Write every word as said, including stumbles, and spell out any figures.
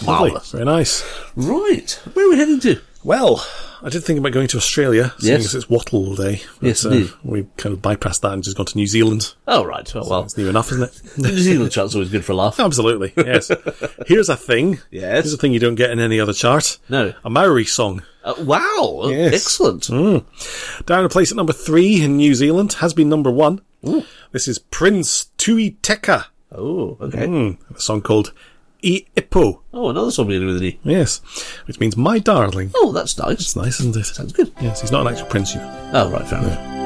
Marvellous. Very nice. Right. Where are we heading to? Well, I did think about going to Australia, seeing Yes. as it's Wattle Day. But, Yes, uh, indeed. we kind of bypassed that and just gone to New Zealand. Oh, right. Oh, well. That's near enough, isn't it? The New Zealand chart's always good for a laugh. Absolutely, yes. Here's a thing. Yes. Here's a thing you don't get in any other chart. No. A Maori song. Uh, wow. Yes. Excellent. Mm. Down a place at number three in New Zealand, has been number one. Ooh. This is Prince Tui Teka. Oh, okay. Mm, a song called I Ipo. Oh, another song beginning with an E. Yes, which means my darling. Oh, that's nice. It's nice, isn't it? Sounds good. Yes, he's not an actual prince, you know. Oh, right, fair enough.